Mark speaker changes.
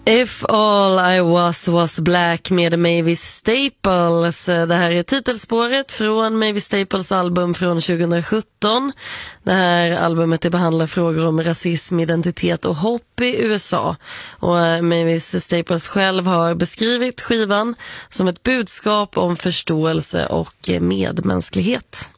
Speaker 1: If all I was black med Mavis Staples. Det här är titelspåret från Mavis Staples album från 2017. Det här albumet behandlar frågor om rasism, identitet och hopp i USA. Och Mavis Staples själv har beskrivit skivan som ett budskap om förståelse och medmänsklighet.